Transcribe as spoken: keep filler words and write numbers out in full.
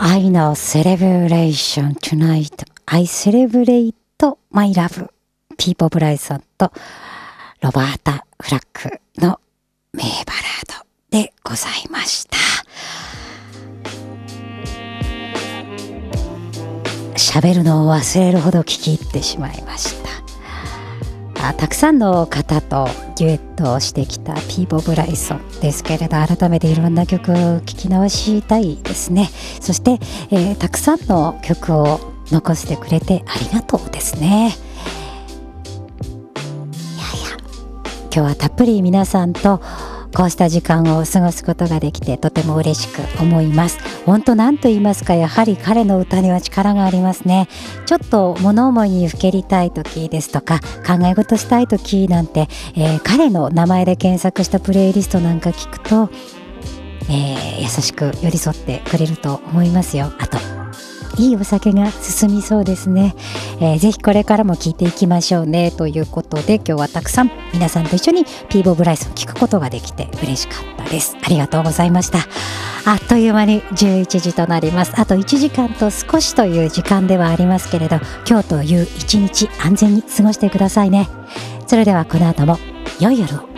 I know celebration tonight. I celebrate my love. ピーポ・ブライソンとロバータ・フラッグの名バラードでございました。喋るのを忘れるほど聞き入ってしまいました。あたくさんの方とデュエットをしてきたピーポ・ブライソンですけれど、改めていろんな曲を聴き直したいですね。そして、えー、たくさんの曲を残してくれてありがとうですね。今日はたっぷり皆さんとこうした時間を過ごすことができてとても嬉しく思います。本当何と言いますか、やはり彼の歌には力がありますね。ちょっと物思いにふけりたい時ですとか考え事したい時なんて、えー、彼の名前で検索したプレイリストなんか聞くと、えー、優しく寄り添ってくれると思いますよ。あといいお酒が進みそうですね。えー、ぜひこれからも聞いていきましょうねということで、今日はたくさん皆さんと一緒にピーポ・ブライソン聞くことができて嬉しかったです。ありがとうございました。あっという間にじゅういちじとなります。あといちじかんと少しという時間ではありますけれど、今日という一日安全に過ごしてくださいね。それではこの後も良い夜を。